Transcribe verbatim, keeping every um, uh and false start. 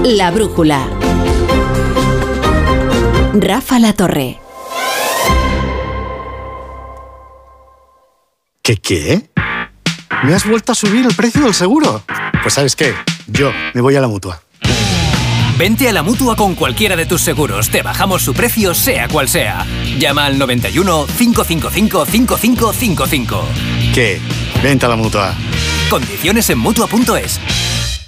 La Brújula. Rafa La Torre. ¿Qué qué? ¿Me has vuelto a subir el precio del seguro? Pues ¿sabes qué? Yo me voy a la Mutua. Vente a la Mutua con cualquiera de tus seguros. Te bajamos su precio, sea cual sea. Llama al noventa y uno, cinco cinco cinco, cinco cinco cinco cinco. ¿Qué? Vente a la Mutua. Condiciones en Mutua punto es.